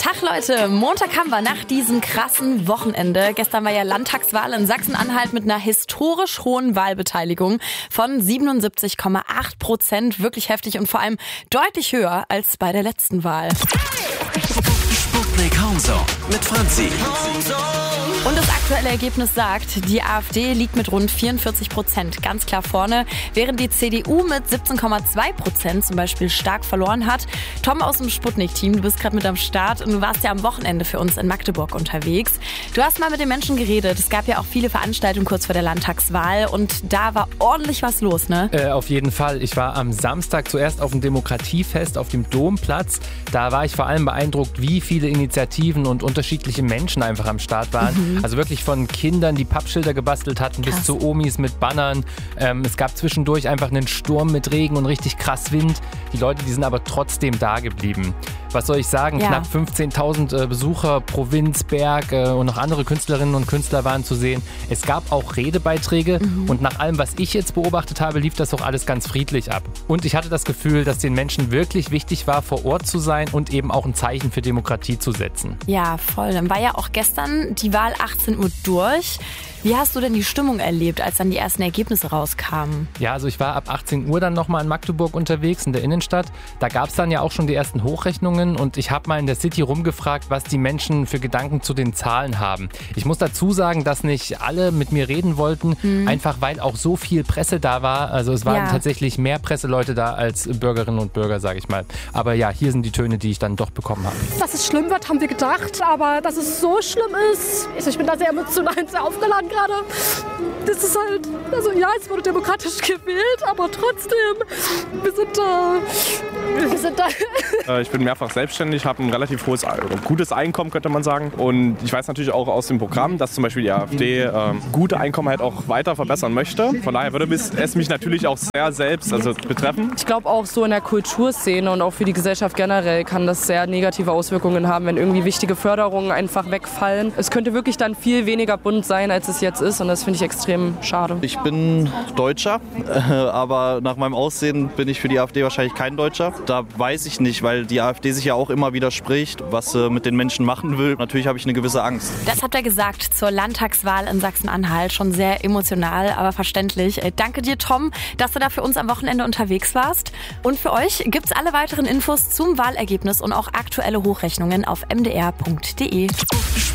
Tag Leute, Montag haben wir nach diesem krassen Wochenende. Gestern war ja Landtagswahl in Sachsen-Anhalt mit einer historisch hohen Wahlbeteiligung von 77,8%. Wirklich heftig und vor allem deutlich höher als bei der letzten Wahl. Sputnik Homezone mit Franzi. Und das aktuelle Ergebnis sagt, die AfD liegt mit rund 44% ganz klar vorne, während die CDU mit 17,2% zum Beispiel stark verloren hat. Tom aus dem Sputnik-Team, du bist gerade mit am Start und du warst ja am Wochenende für uns in Magdeburg unterwegs. Du hast mal mit den Menschen geredet. Es gab ja auch viele Veranstaltungen kurz vor der Landtagswahl und da war ordentlich was los, ne? Auf jeden Fall. Ich war am Samstag zuerst auf dem Demokratiefest auf dem Domplatz. Da war ich vor allem beeindruckt, wie viele Initiativen und unterschiedliche Menschen einfach am Start waren. Also wirklich von Kindern, die Pappschilder gebastelt hatten, bis zu Omis mit Bannern. Es gab zwischendurch einfach einen Sturm mit Regen und richtig krass Wind. Die Leute, die sind aber trotzdem da geblieben. Was soll ich sagen? Ja. Knapp 15.000 Besucher, Provinz, Berg und noch andere Künstlerinnen und Künstler waren zu sehen. Es gab auch Redebeiträge und nach allem, was ich jetzt beobachtet habe, lief das auch alles ganz friedlich ab. Und ich hatte das Gefühl, dass den Menschen wirklich wichtig war, vor Ort zu sein und eben auch ein Zeichen für Demokratie zu setzen. Ja, voll. Dann war ja auch gestern die Wahl 18 Uhr durch. Wie hast du denn die Stimmung erlebt, als dann die ersten Ergebnisse rauskamen? Ja, also ich war ab 18 Uhr dann nochmal in Magdeburg unterwegs, in der Innenstadt. Da gab es dann ja auch schon die ersten Hochrechnungen und ich habe mal in der City rumgefragt, was die Menschen für Gedanken zu den Zahlen haben. Ich muss dazu sagen, dass nicht alle mit mir reden wollten, einfach weil auch so viel Presse da war. Also es waren tatsächlich mehr Presseleute da als Bürgerinnen und Bürger, sage ich mal. Aber ja, hier sind die Töne, die ich dann doch bekommen habe. Dass es schlimm wird, haben wir gedacht, aber dass es so schlimm ist, ich bin da sehr emotional sehr aufgeladen gerade. Das ist halt, also ja, es wurde demokratisch gewählt, aber trotzdem, wir sind da. Ich bin mehrfach selbstständig, habe ein relativ hohes, gutes Einkommen, könnte man sagen. Und ich weiß natürlich auch aus dem Programm, dass zum Beispiel die AfD gute Einkommen halt auch weiter verbessern möchte. Von daher würde es mich natürlich auch sehr selbst betreffen. Ich glaube auch so in der Kulturszene und auch für die Gesellschaft generell kann das sehr negative Auswirkungen haben, wenn irgendwie wichtige Förderungen einfach wegfallen. Es könnte wirklich dann viel weniger bunt sein, als es jetzt ist und das finde ich extrem schade. Ich bin Deutscher, aber nach meinem Aussehen bin ich für die AfD wahrscheinlich kein Deutscher. Da weiß ich nicht, weil die AfD sich ja auch immer widerspricht, was sie mit den Menschen machen will. Natürlich habe ich eine gewisse Angst. Das habt ihr gesagt zur Landtagswahl in Sachsen-Anhalt. Schon sehr emotional, aber verständlich. Danke dir, Tom, dass du da für uns am Wochenende unterwegs warst. Und für euch gibt's alle weiteren Infos zum Wahlergebnis und auch aktuelle Hochrechnungen auf mdr.de.